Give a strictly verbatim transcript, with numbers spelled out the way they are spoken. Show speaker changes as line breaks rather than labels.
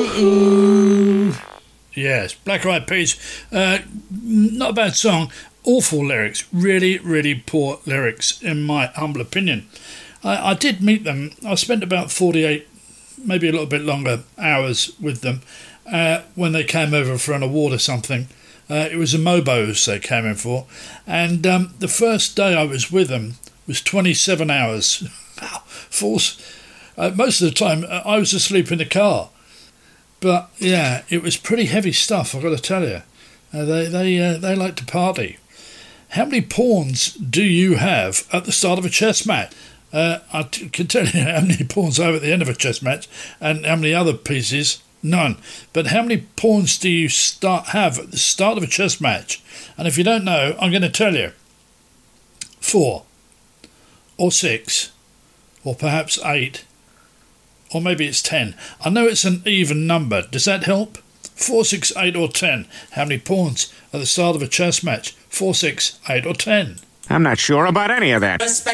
Ooh. Yes, Black Eyed Peas. Uh, not a bad song. Awful lyrics. Really, really poor lyrics, in my humble opinion. I, I did meet them. I spent about forty-eight, maybe a little bit longer, hours with them uh, when they came over for an award or something. Uh, it was the Mobos they came in for. And um, the first day I was with them was twenty-seven hours. Force. Uh, most of the time, uh, I was asleep in the car. But, yeah, it was pretty heavy stuff, I've got to tell you. Uh, they they uh, they like to party. How many pawns do you have at the start of a chess match? Uh, I t- can tell you how many pawns I have at the end of a chess match, and how many other pieces. None. But how many pawns do you start have at the start of a chess match? And if you don't know, I'm going to tell you. Four. Or six. Or perhaps eight. Or maybe it's ten. I know it's an even number. Does that help? Four, six, eight or ten. How many pawns at the start of a chess match? Four, six, eight or ten.
I'm not sure about any of that.